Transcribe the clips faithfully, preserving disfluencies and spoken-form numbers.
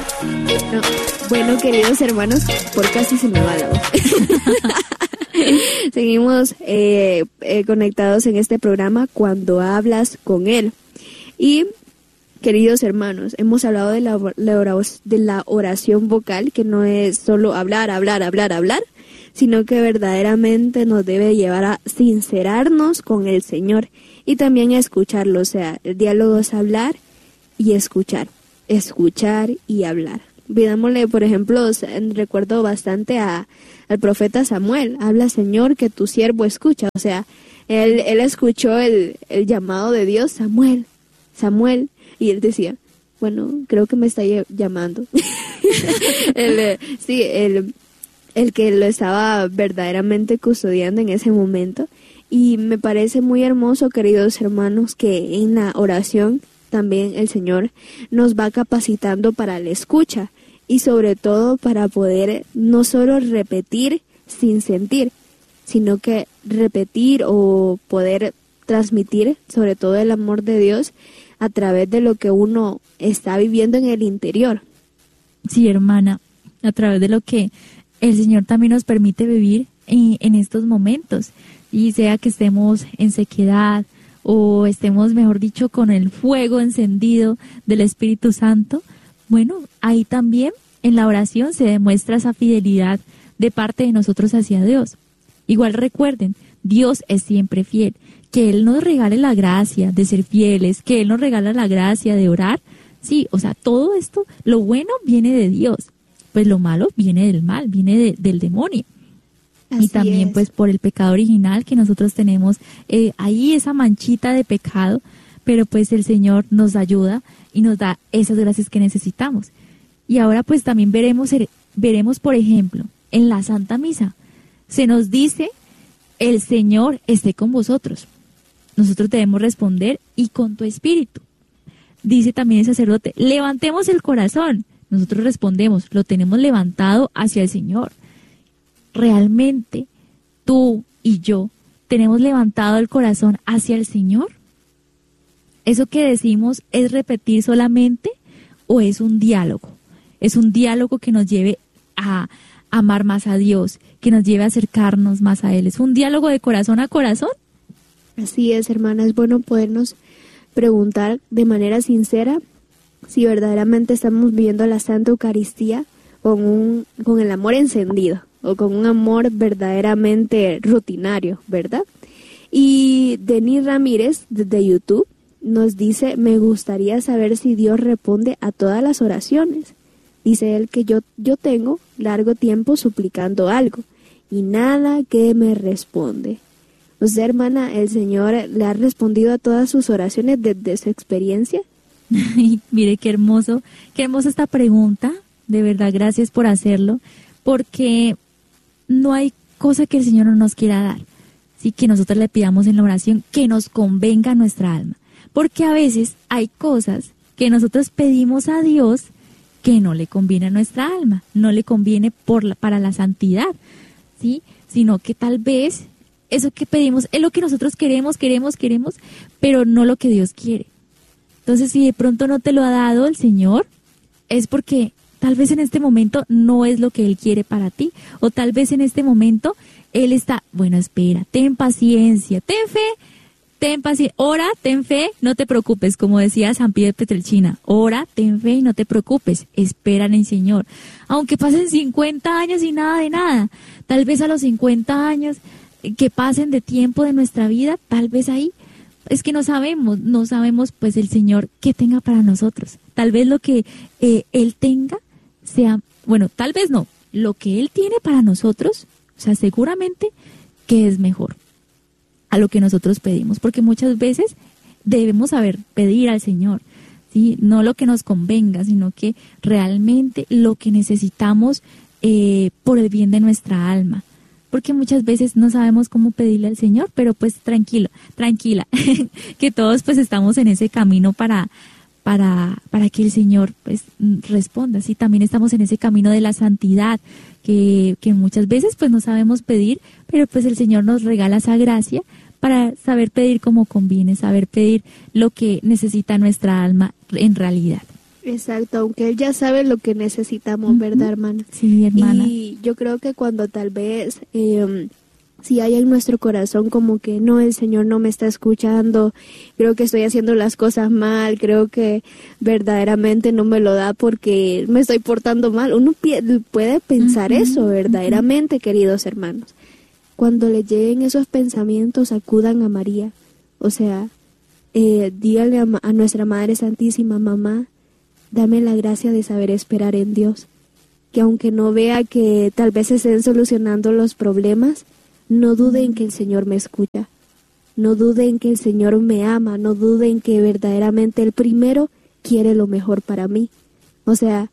No. Bueno, queridos hermanos, por casi se me va la voz. Seguimos eh, eh, conectados en este programa Cuando Hablas con Él. Y, queridos hermanos, hemos hablado de la, la, de la oración vocal, que no es solo hablar, hablar, hablar, hablar, sino que verdaderamente nos debe llevar a sincerarnos con el Señor y también a escucharlo. O sea, el diálogo es hablar y escuchar, escuchar y hablar. Pidámosle, por ejemplo, recuerdo bastante a, al profeta Samuel: habla, Señor, que tu siervo escucha. O sea, él, él escuchó el, el llamado de Dios: Samuel, Samuel, y él decía, bueno, creo que me está llamando. el, sí, el, el que lo estaba verdaderamente custodiando en ese momento. Y me parece muy hermoso, queridos hermanos, que en la oración también el Señor nos va capacitando para la escucha y sobre todo para poder no solo repetir sin sentir, sino que repetir o poder transmitir sobre todo el amor de Dios a través de lo que uno está viviendo en el interior. Sí, hermana, a través de lo que el Señor también nos permite vivir en, en estos momentos, y sea que estemos en sequedad o estemos, mejor dicho, con el fuego encendido del Espíritu Santo. Bueno, ahí también en la oración se demuestra esa fidelidad de parte de nosotros hacia Dios. Igual recuerden, Dios es siempre fiel. Que Él nos regale la gracia de ser fieles, que Él nos regala la gracia de orar. Sí, o sea, todo esto, lo bueno viene de Dios, pues lo malo viene del mal, viene de, del demonio. Así y también es. Pues por el pecado original que nosotros tenemos eh, ahí, esa manchita de pecado, pero pues el Señor nos ayuda y nos da esas gracias que necesitamos. Y ahora pues también veremos, veremos por ejemplo, en la Santa Misa, se nos dice: el Señor esté con vosotros. Nosotros debemos responder: y con tu espíritu. Dice también el sacerdote: levantemos el corazón. Nosotros respondemos: lo tenemos levantado hacia el Señor. ¿Realmente tú y yo tenemos levantado el corazón hacia el Señor? ¿Eso que decimos es repetir solamente o es un diálogo? Es un diálogo que nos lleve a amar más a Dios, que nos lleve a acercarnos más a Él. ¿Es un diálogo de corazón a corazón? Así es, hermana. Es bueno podernos preguntar de manera sincera si verdaderamente estamos viviendo la Santa Eucaristía con un con el amor encendido o con un amor verdaderamente rutinario, ¿verdad? Y Denis Ramírez, desde YouTube, nos dice: me gustaría saber si Dios responde a todas las oraciones. Dice él que yo, yo tengo largo tiempo suplicando algo y nada que me responde. ¿Usted, hermana, el Señor le ha respondido a todas sus oraciones desde su experiencia? Mire qué hermoso, qué hermosa esta pregunta. De verdad, gracias por hacerlo, porque no hay cosa que el Señor no nos quiera dar. Sí, que nosotros le pidamos en la oración que nos convenga a nuestra alma. Porque a veces hay cosas que nosotros pedimos a Dios que no le conviene a nuestra alma, no le conviene por la, para la santidad, ¿sí? Sino que tal vez eso que pedimos es lo que nosotros queremos, queremos, queremos, pero no lo que Dios quiere. Entonces, si de pronto no te lo ha dado el Señor, es porque tal vez en este momento no es lo que Él quiere para ti, o tal vez en este momento Él está, bueno, espera, ten paciencia, ten fe, ten paciencia, ora, ten fe, no te preocupes, como decía San Pío de Pietrelcina, ora, ten fe y no te preocupes, espera en el Señor. Aunque pasen cincuenta años y nada de nada, tal vez a los cincuenta años que pasen de tiempo de nuestra vida, tal vez ahí, es que no sabemos, no sabemos pues el Señor qué tenga para nosotros. Tal vez lo que eh, Él tenga sea, bueno, tal vez no, lo que Él tiene para nosotros, o sea, seguramente que es mejor a lo que nosotros pedimos, porque muchas veces debemos saber pedir al Señor, ¿sí? No lo que nos convenga, sino que realmente lo que necesitamos eh, por el bien de nuestra alma, porque muchas veces no sabemos cómo pedirle al Señor, pero pues tranquilo, tranquila, que todos pues estamos en ese camino para, para, para que el Señor pues responda, ¿sí? También estamos en ese camino de la santidad, que, que muchas veces pues no sabemos pedir, pero pues el Señor nos regala esa gracia para saber pedir como conviene, saber pedir lo que necesita nuestra alma en realidad. Exacto, aunque Él ya sabe lo que necesitamos, ¿verdad, hermana? Sí, hermana. Y yo creo que cuando tal vez, eh, si hay en nuestro corazón como que no, el Señor no me está escuchando, creo que estoy haciendo las cosas mal, creo que verdaderamente no me lo da porque me estoy portando mal. Uno puede pensar uh-huh, eso verdaderamente, uh-huh. Queridos hermanos. Cuando le lleguen esos pensamientos, acudan a María. O sea, eh, díganle a, a nuestra Madre Santísima, mamá, dame la gracia de saber esperar en Dios. Que aunque no vea que tal vez se estén solucionando los problemas, no dude en que el Señor me escucha. No dude en que el Señor me ama. No dude en que verdaderamente Él primero quiere lo mejor para mí. O sea,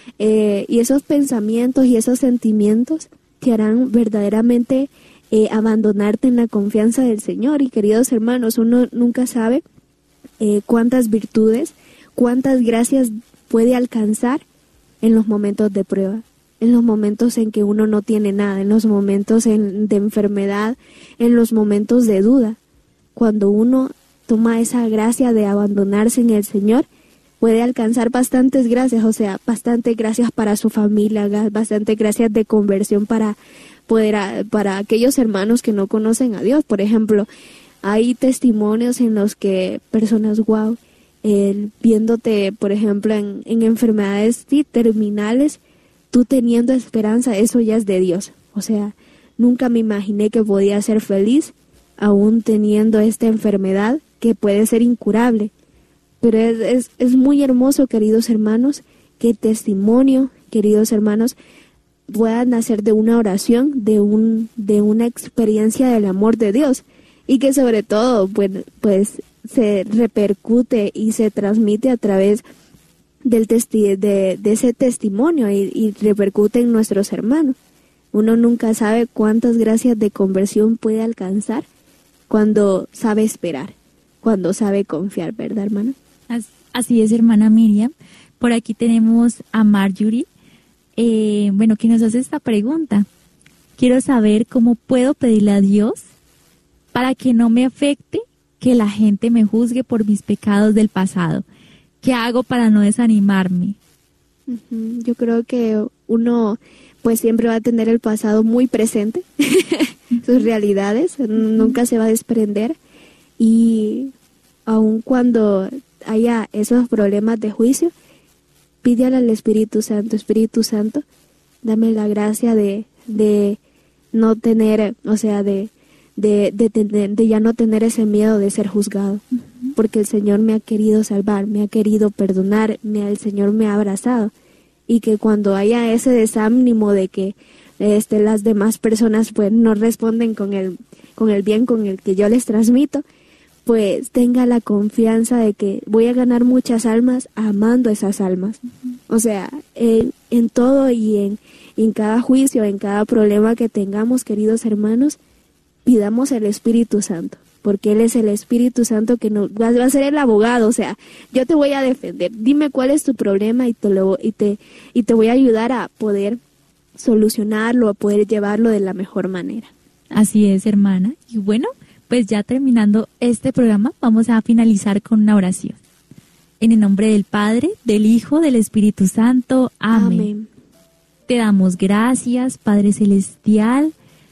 eh, y esos pensamientos y esos sentimientos te harán verdaderamente eh, abandonarte en la confianza del Señor. Y queridos hermanos, uno nunca sabe eh, cuántas virtudes, cuántas gracias puede alcanzar en los momentos de prueba, en los momentos en que uno no tiene nada, en los momentos en, de enfermedad, en los momentos de duda. Cuando uno toma esa gracia de abandonarse en el Señor, puede alcanzar bastantes gracias, o sea, bastantes gracias para su familia, bastantes gracias de conversión para poder, para aquellos hermanos que no conocen a Dios. Por ejemplo, hay testimonios en los que personas, wow, Eh, viéndote, por ejemplo, en, en enfermedades sí, terminales, tú teniendo esperanza, eso ya es de Dios. O sea, nunca me imaginé que podía ser feliz aún teniendo esta enfermedad que puede ser incurable. Pero es, es, es muy hermoso, queridos hermanos, que testimonio, queridos hermanos, puedan nacer de una oración, de, un, de una experiencia del amor de Dios. Y que sobre todo, pues, pues se repercute y se transmite a través del testi- de, de ese testimonio y, y repercute en nuestros hermanos. Uno nunca sabe cuántas gracias de conversión puede alcanzar cuando sabe esperar, cuando sabe confiar, ¿verdad, hermana? Así es, hermana Miriam. Por aquí tenemos a Marjorie, eh, bueno, que nos hace esta pregunta. Quiero saber cómo puedo pedirle a Dios para que no me afecte que la gente me juzgue por mis pecados del pasado. ¿Qué hago para no desanimarme? Uh-huh. Yo creo que uno pues siempre va a tener el pasado muy presente, sus realidades, uh-huh. Nunca se va a desprender, y aun cuando haya esos problemas de juicio, pídele al Espíritu Santo, Espíritu Santo, dame la gracia de, de no tener, o sea, de De, de, de, de ya no tener ese miedo de ser juzgado, uh-huh. Porque el Señor me ha querido salvar, me ha querido perdonar, me, el Señor me ha abrazado, y que cuando haya ese desánimo de que este, las demás personas pues no responden con el, con el bien con el que yo les transmito, pues tenga la confianza de que voy a ganar muchas almas amando esas almas, uh-huh. O sea, en, en todo y en, en cada juicio, en cada problema que tengamos, queridos hermanos, pidamos el Espíritu Santo, porque Él es el Espíritu Santo que nos va, va a ser el abogado. O sea, yo te voy a defender, dime cuál es tu problema y te, lo, y te, y te voy a ayudar a poder solucionarlo, a poder llevarlo de la mejor manera. Así es, hermana. Y bueno, pues ya terminando este programa, vamos a finalizar con una oración. En el nombre del Padre, del Hijo, del Espíritu Santo. Amén. Amén. Te damos gracias, Padre Celestial.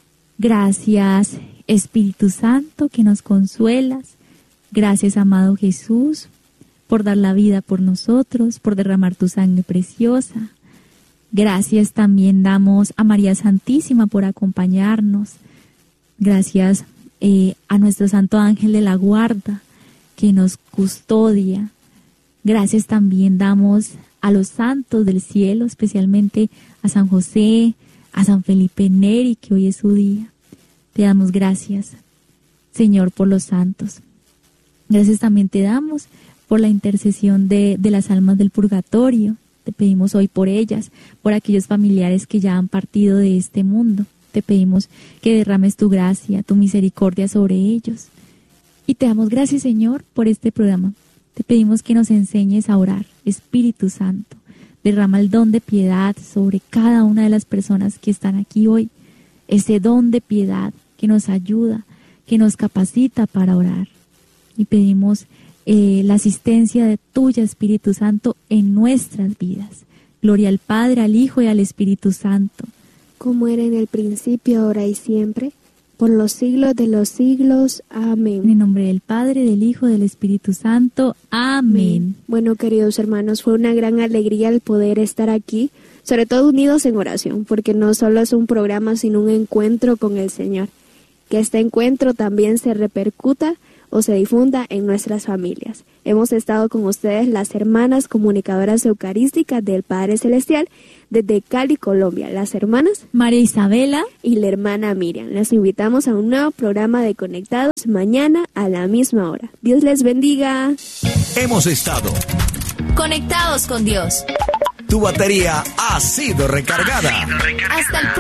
Gracias, Espíritu Santo, que nos consuelas. Gracias, amado Jesús, por dar la vida por nosotros, por derramar tu sangre preciosa. Gracias también damos a María Santísima por acompañarnos. Gracias eh, a nuestro Santo Ángel de la Guarda, que nos custodia. Gracias también damos a los santos del cielo, especialmente a San José, a San Felipe Neri, que hoy es su día. Te damos gracias, Señor, por los santos. Gracias también te damos por la intercesión de, de las almas del purgatorio. Te pedimos hoy por ellas, por aquellos familiares que ya han partido de este mundo. Te pedimos que derrames tu gracia, tu misericordia sobre ellos. Y te damos gracias, Señor, por este programa. Te pedimos que nos enseñes a orar, Espíritu Santo. Derrama el don de piedad sobre cada una de las personas que están aquí hoy. Ese don de piedad que nos ayuda, que nos capacita para orar. Y pedimos eh, la asistencia de tuya, Espíritu Santo, en nuestras vidas. Gloria al Padre, al Hijo y al Espíritu Santo. Como era en el principio, ahora y siempre, por los siglos de los siglos. Amén. En el nombre del Padre, del Hijo, del Espíritu Santo. Amén. Bueno, queridos hermanos, fue una gran alegría el poder estar aquí, sobre todo unidos en oración, porque no solo es un programa, sino un encuentro con el Señor. Que este encuentro también se repercuta o se difunda en nuestras familias. Hemos estado con ustedes las hermanas comunicadoras eucarísticas del Padre Celestial desde Cali, Colombia, las hermanas María Isabela y la hermana Miriam. Les invitamos a un nuevo programa de Conectados mañana a la misma hora. Dios les bendiga. Hemos estado conectados con Dios. Tu batería ha sido recargada. Hasta el próximo.